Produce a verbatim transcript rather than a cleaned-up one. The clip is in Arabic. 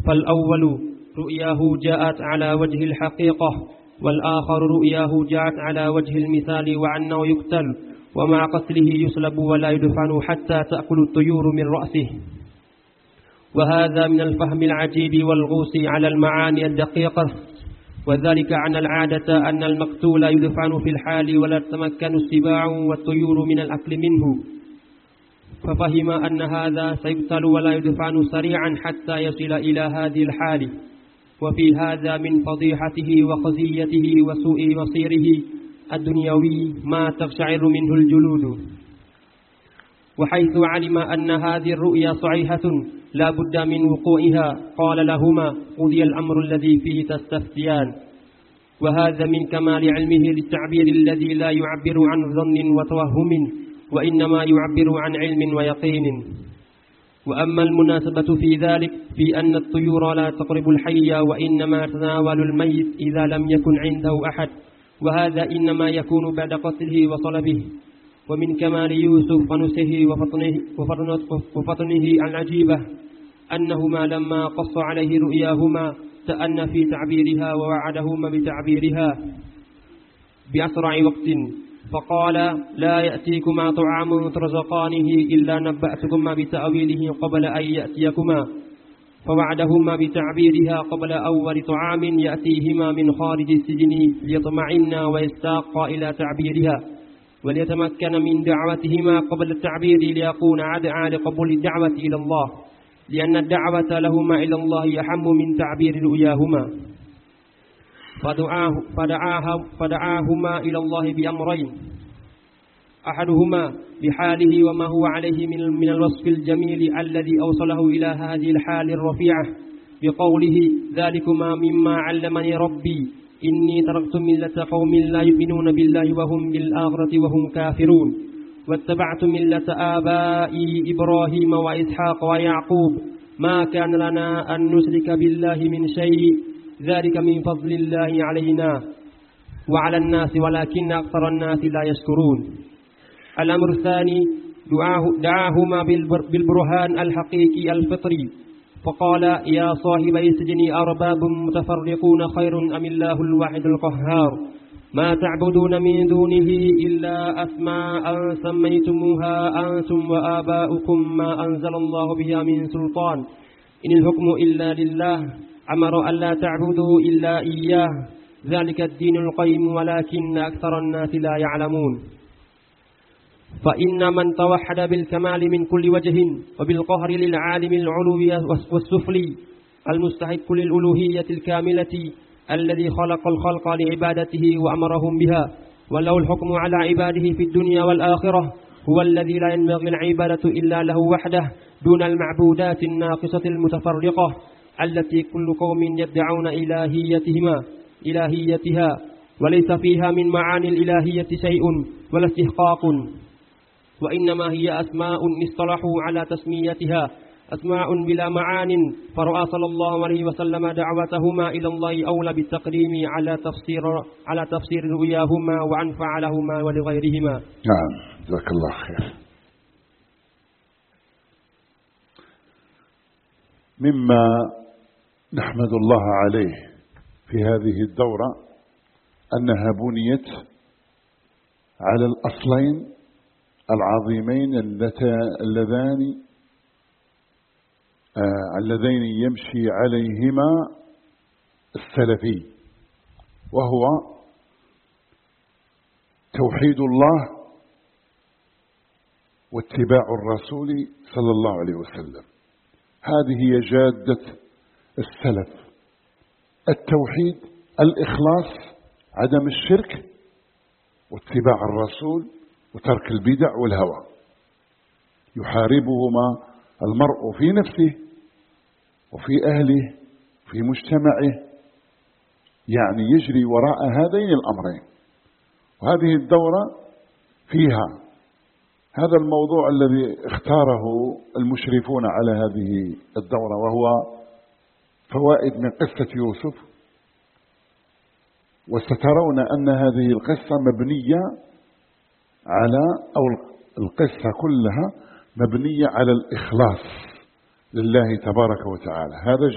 فالأول رؤياه جاءت على وجه الحقيقة، والآخر رؤياه جاءت على وجه المثال، وعنه يقتل ومع قتله يصلب ولا يدفن حتى تأكل الطيور من رأسه. وهذا من الفهم العجيب والغوص على المعاني الدقيقة، وذلك عن العادة أن المقتول يدفن في الحال ولا تتمكن السباع والطيور من الأكل منه، ففهم أن هذا سيقتل ولا يدفن سريعا حتى يصل إلى هذه الحال. وفي هذا من فضيحته وخزيته وسوء مصيره الدنيوي ما تقشعر منه الجلود. وحيث علم أن هذه الرؤيا صحيحة لا بد من وقوعها قال لهما: قضي الأمر الذي فيه تستفتيان. وهذا من كمال علمه للتعبير الذي لا يعبر عن ظن وتوهم، وإنما يعبر عن علم ويقين. وأما المناسبة في ذلك في أن الطيور لا تقرب الحي، وإنما تناول الميت إذا لم يكن عنده أحد، وهذا إنما يكون بعد قتله وصلبه. ومن كمال يوسف ونسه وفطنه, وفطنه, وفطنه العجيبة أنهما لما قص عليه رؤياهما تأنى في تعبيرها ووعدهما بتعبيرها بأسرع وقت، فقال: لا يأتيكما طعام ترزقانه إلا نبأتكما بتأويله قبل أن يأتيكما، فوعدهما بتعبيرها قبل أول طعام يأتيهما من خارج السجن ليطمعنا ويستاق إلى تعبيرها وليتمكن من دعوتهما قبل التعبير ليكون عدعا لقبول الدعوة إلى الله، لأن الدعوة لهما إلى الله أحم من تعبير رؤياهما. فدعاه فدعاه فدعاهما إلى الله بأمرين: أحدهما بحاله وما هو عليه من من الوصف الجميل الذي أوصله إلى هذه الحال الرفيعة بقوله: ذلكما مما علمني ربي إني تركت ملة قوم لا يؤمنون بالله وهم بالآخرة وهم كافرون، واتبعت ملة آبائي إبراهيم وإسحاق ويعقوب، ما كان لنا أن نشرك بالله من شيء، ذلك من فضل الله علينا وعلى الناس ولكن أكثر الناس لا يشكرون. الأمر الثاني دعاه دعاهما بالبرهان الحقيقي الفطري، فقال: يا صاحبي السجن أرباب متفرقون خير أم الله الواحد القهار، ما تعبدون من دونه إلا أسماء سميتموها أنتم وآباؤكم ما أنزل الله بها من سلطان، إن الحكم إلا لله، أمر ألا تعبدوا إلا إياه، ذلك الدين القيم ولكن أكثر الناس لا يعلمون. فإن من توحد بالكمال من كل وجه وبالقهر للعالم العلوي والسفلي المستحق للألوهية الكاملة الذي خلق الخلق لعبادته وأمرهم بها وله الحكم على عباده في الدنيا والآخرة، هو الذي لا ينبغي العبادة إلا له وحده دون المعبودات الناقصة المتفرقة التي كل قوم يدعون إلهيتهما إلهيتها وليس فيها من معاني الإلهية شيء ولا استحقاق، وإنما هي أسماء اصطلحوا على تسميتها أسماء بلا معان، فرأى صلى الله عليه وسلم دعوتهما إلى الله أولى بالتقديم على تفسير على تفسير رؤياهما وأنفع لهما ولغيرهما. نعم، جزاك الله خير. مما نحمد الله عليه في هذه الدورة أنها بنيت على الأصلين العظيمين اللذان آه اللذين يمشي عليهما السلفي، وهو توحيد الله واتباع الرسول صلى الله عليه وسلم. هذه هي جادة السلف: التوحيد، الإخلاص، عدم الشرك، واتباع الرسول وترك البدع والهوى. يحاربهما المرء في نفسه وفي أهله في مجتمعه، يعني يجري وراء هذين الأمرين. وهذه الدورة فيها هذا الموضوع الذي اختاره المشرفون على هذه الدورة، وهو فوائد من قصة يوسف. وسترون أن هذه القصة مبنية على أو القصة كلها مبنية على الإخلاص لله تبارك وتعالى. هذا